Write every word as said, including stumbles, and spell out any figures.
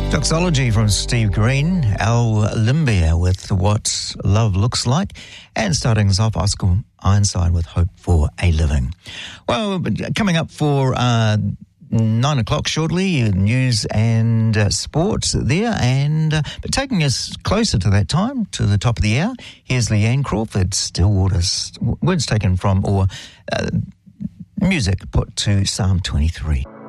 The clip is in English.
Doxology from Steve Green, Al Limbia with What Love Looks Like, and starting us off, Oscar Ironside with Hope for a Living. Well, coming up for uh, nine o'clock shortly, news and uh, sports there, and uh, but taking us closer to that time, to the top of the hour, here's Leanne Crawford, Stillwater, words taken from, or uh, music put to Psalm twenty-three.